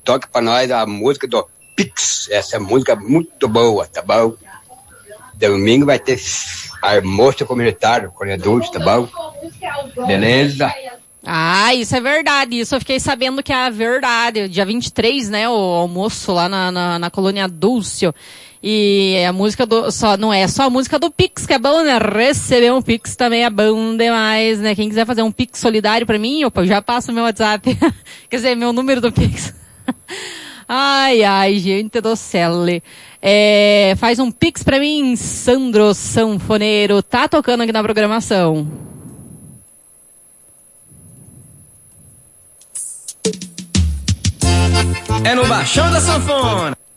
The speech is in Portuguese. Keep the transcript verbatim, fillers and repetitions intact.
toca pra nós a música do Pix. Essa música é muito boa, tá bom? Domingo vai ter almoço comunitário com adultos, tá bom? Beleza? Ah, isso é verdade. Isso eu fiquei sabendo que é verdade. Dia vinte e três, né? O almoço lá na, na, na colônia Dulcio. E a música do, só, não é só a música do Pix que é bom, né? Receber um Pix também é bom demais, né? Quem quiser fazer um Pix solidário pra mim, opa, eu já passo o meu WhatsApp. Quer dizer, meu número do Pix. Ai, ai, gente do céu. É, faz um Pix pra mim, Sandro Sanfoneiro. Tá tocando aqui na programação. É no Baixão da Sanfona.